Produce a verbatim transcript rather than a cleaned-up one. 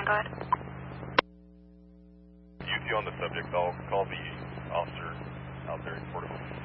nine, go ahead. U Q on the subject. I'll call the officer out there in Portable.